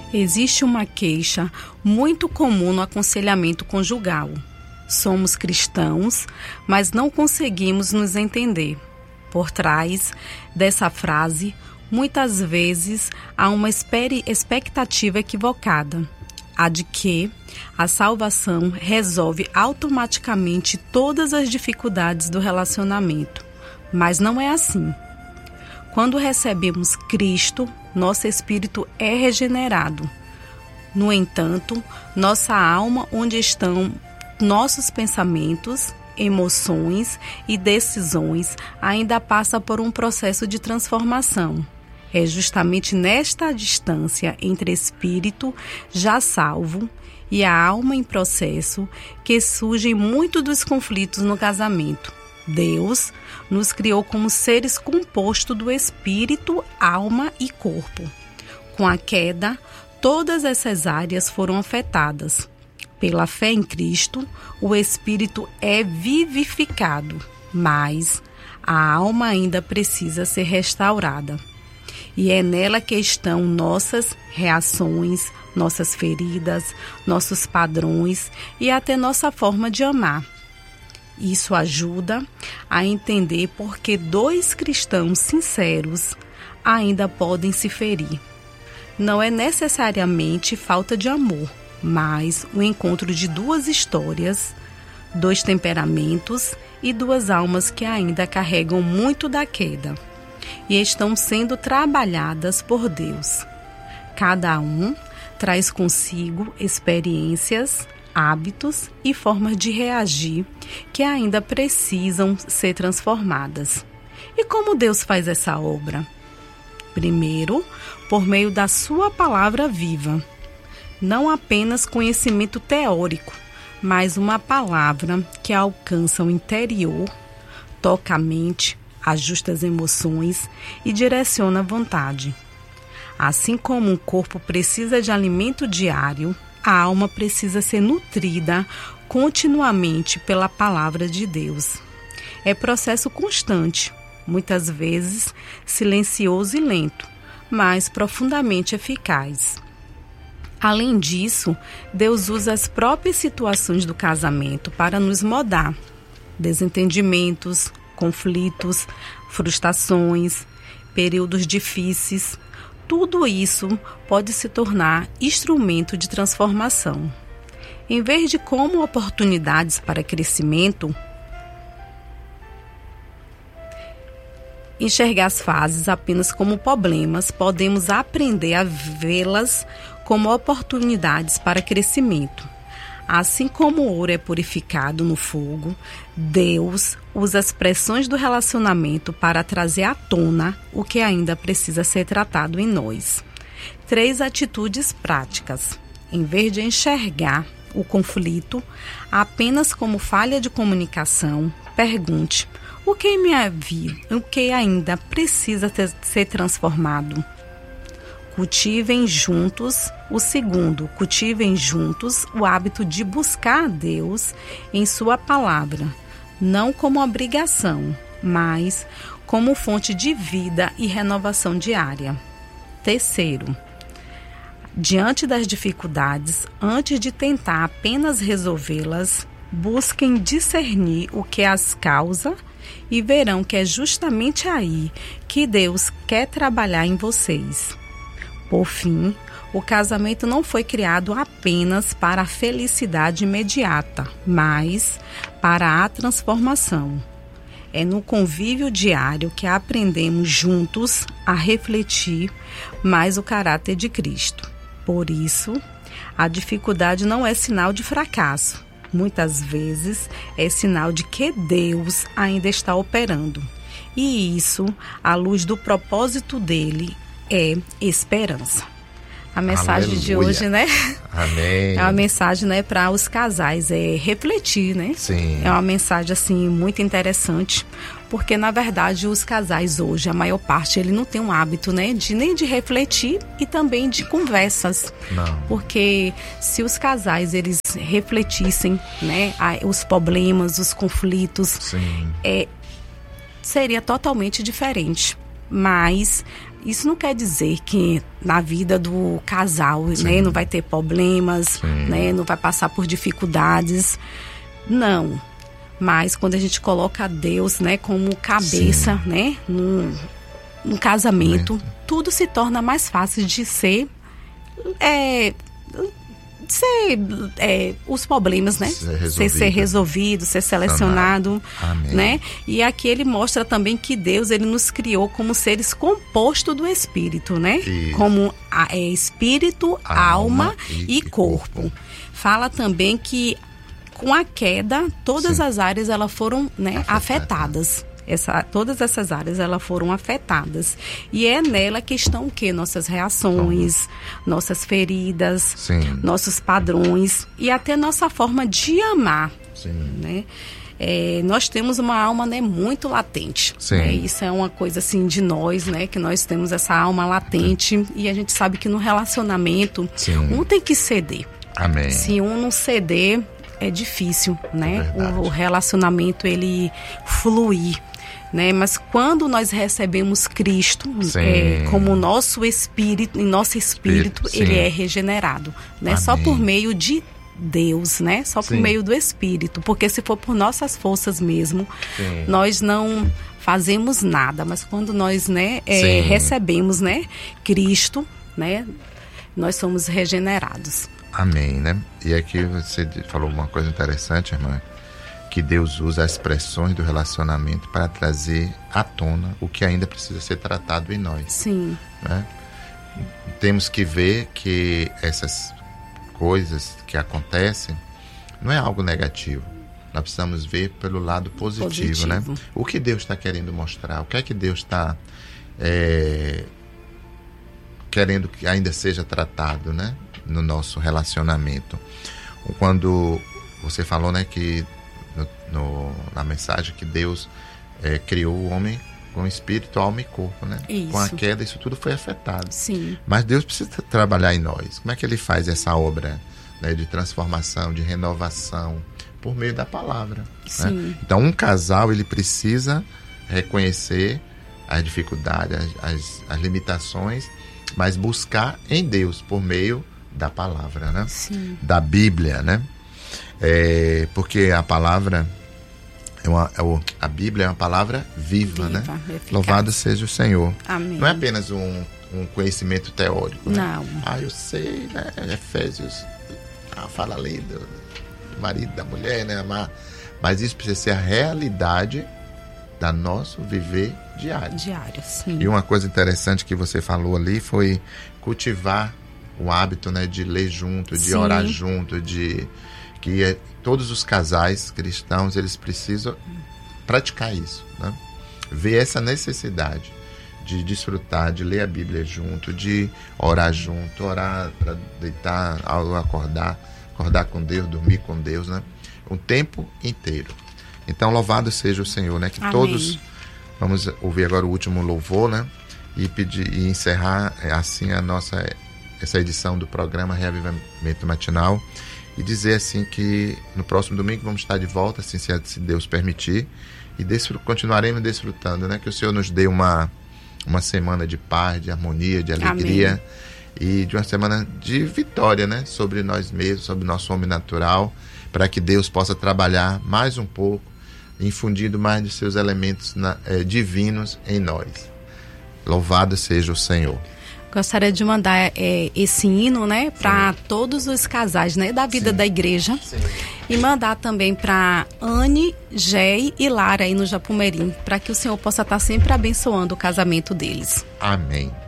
Existe uma queixa muito comum no aconselhamento conjugal. Somos cristãos, mas não conseguimos nos entender. Por trás dessa frase, muitas vezes há uma expectativa equivocada, a de que a salvação resolve automaticamente todas as dificuldades do relacionamento. Mas não é assim. Quando recebemos Cristo, nosso espírito é regenerado. No entanto, nossa alma, onde estão nossos pensamentos, emoções e decisões, ainda passa por um processo de transformação. É justamente nesta distância entre espírito já salvo e a alma em processo que surgem muitos dos conflitos no casamento. Deus nos criou como seres compostos do espírito, alma e corpo. Com a queda, todas essas áreas foram afetadas. Pela fé em Cristo, o espírito é vivificado, mas a alma ainda precisa ser restaurada. E é nela que estão nossas reações, nossas feridas, nossos padrões e até nossa forma de amar. Isso ajuda a entender por que dois cristãos sinceros ainda podem se ferir. Não é necessariamente falta de amor, mas o encontro de duas histórias, dois temperamentos e duas almas que ainda carregam muito da queda e estão sendo trabalhadas por Deus. Cada um traz consigo experiências, hábitos e formas de reagir que ainda precisam ser transformadas. E como Deus faz essa obra? Primeiro, por meio da sua palavra viva. Não apenas conhecimento teórico, mas uma palavra que alcança o interior, toca a mente, ajusta as emoções e direciona a vontade. Assim como um corpo precisa de alimento diário, a alma precisa ser nutrida continuamente pela palavra de Deus. É processo constante, muitas vezes silencioso e lento, mas profundamente eficaz. Além disso, Deus usa as próprias situações do casamento para nos moldar. Desentendimentos, conflitos, frustrações, períodos difíceis, tudo isso pode se tornar instrumento de transformação. Em vez de como oportunidades para crescimento, enxergar as fases apenas como problemas, podemos aprender a vê-las como oportunidades para crescimento. Assim como o ouro é purificado no fogo, Deus usa as pressões do relacionamento para trazer à tona o que ainda precisa ser tratado em nós. 3 atitudes práticas. Em vez de enxergar o conflito apenas como falha de comunicação, pergunte: o que ainda precisa ser transformado? Cultivem juntos o hábito de buscar a Deus em sua palavra, não como obrigação, mas como fonte de vida e renovação diária. Terceiro, diante das dificuldades, antes de tentar apenas resolvê-las, busquem discernir o que as causa e verão que é justamente aí que Deus quer trabalhar em vocês. Por fim, o casamento não foi criado apenas para a felicidade imediata, mas para a transformação. É no convívio diário que aprendemos juntos a refletir mais o caráter de Cristo. Por isso, a dificuldade não é sinal de fracasso. Muitas vezes é sinal de que Deus ainda está operando. E isso, à luz do propósito dele, é esperança. A mensagem Aleluia. De hoje, né? Amém. É uma mensagem, né, para os casais, é refletir, né? Sim. É uma mensagem, assim, muito interessante, porque, na verdade, os casais hoje, a maior parte, ele não tem um hábito, né, nem de refletir e também de conversas. Não. Porque se os casais, eles refletissem, né, os problemas, os conflitos, Sim. seria totalmente diferente. Mas Isso não quer dizer que na vida do casal, né, não vai ter problemas, né, não vai passar por dificuldades. Não. Mas quando a gente coloca Deus, né, como cabeça, né, num casamento, tudo se torna mais fácil de ser os problemas, né? Ser resolvido, ser selecionado, né? E aqui ele mostra também que Deus, ele nos criou como seres compostos do Espírito, né? Isso. Como espírito, alma e corpo. Fala também que com a queda, todas as áreas elas foram, né, afetadas. Todas essas áreas elas foram afetadas. E é nela que estão o quê? Nossas reações, nossas feridas, nossos padrões e até nossa forma de amar. Né? Nós temos uma alma, né, muito latente. Né? Isso é uma coisa assim de nós, né, que nós temos essa alma latente e a gente sabe que no relacionamento um tem que ceder. Amém. Se um não ceder, é difícil, né? O relacionamento ele fluir. Né? Mas quando nós recebemos Cristo como nosso espírito, em nosso espírito, ele é regenerado, né? Só por meio de Deus, né? Só por meio do Espírito, porque se for por nossas forças mesmo, nós não fazemos nada, mas quando nós, né, recebemos, né, Cristo, né, nós somos regenerados. Amém, né? E aqui você falou uma coisa interessante, irmã, que Deus usa as expressões do relacionamento para trazer à tona o que ainda precisa ser tratado em nós. Sim. Né? Temos que ver que essas coisas que acontecem não é algo negativo. Nós precisamos ver pelo lado positivo. Né? O que Deus está querendo mostrar? O que é que Deus está querendo que ainda seja tratado, né, no nosso relacionamento? Quando você falou, né, que na mensagem que Deus criou o homem com espírito, alma e corpo, né? Isso. Com a queda, isso tudo foi afetado. Sim. Mas Deus precisa trabalhar em nós. Como é que ele faz essa obra, né, de transformação, de renovação? Por meio da palavra. Sim. Né? Então, um casal, ele precisa reconhecer as dificuldades, as limitações, mas buscar em Deus, por meio da palavra, né? Sim. Da Bíblia, né? Porque a palavra a Bíblia é uma palavra viva, né? Eficaz. Louvado seja o Senhor. Amém. Não é apenas um conhecimento teórico, né? Não. Eu sei, né? Efésios fala ali do marido, da mulher, né? Amar. Mas isso precisa ser a realidade da nosso viver diário. Sim. E uma coisa interessante que você falou ali foi cultivar o hábito, né, de ler junto, de orar junto, que todos os casais cristãos, eles precisam praticar isso, né? Ver essa necessidade de desfrutar, de ler a Bíblia junto, de orar junto, orar para deitar, ao acordar com Deus, dormir com Deus, né? Um tempo inteiro. Então, louvado seja o Senhor, né? Que Amém. todos, vamos ouvir agora o último louvor, né? E encerrar assim essa edição do programa Reavivamento Matinal e dizer assim que no próximo domingo vamos estar de volta, assim, se Deus permitir, e continuaremos desfrutando, né? Que o Senhor nos dê uma semana de paz, de harmonia, de alegria. Amém. E de uma semana de vitória, né? Sobre nós mesmos, sobre o nosso homem natural, para que Deus possa trabalhar mais um pouco, infundindo mais de seus elementos divinos em nós. Louvado seja o Senhor. Gostaria de mandar esse hino, né, para todos os casais, né, da vida da igreja. Sim. E mandar também para Anne, Gei e Lara aí no Japumerim, para que o Senhor possa estar sempre abençoando o casamento deles. Amém.